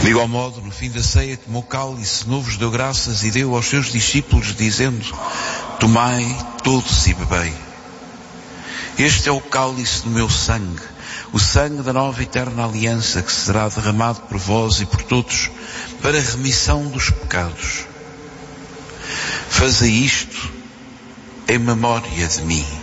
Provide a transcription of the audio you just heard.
De igual modo, no fim da ceia, tomou cálice novo, vos deu graças e deu aos seus discípulos, dizendo: tomai todos e bebei. Este é o cálice do meu sangue, o sangue da nova e eterna aliança, que será derramado por vós e por todos para a remissão dos pecados. Fazei isto em memória de mim.